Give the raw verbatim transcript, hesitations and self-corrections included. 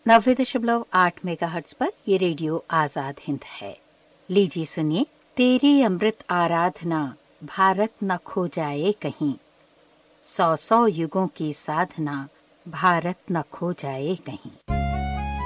नब्बे दशमलव आठ मेगाहर्ट्ज पर ये रेडियो आजाद हिंद है। लीजिए सुनिए, तेरी अमृत आराधना भारत न खो जाए कहीं, सौ सौ युगों की साधना भारत न खो जाए कहीं।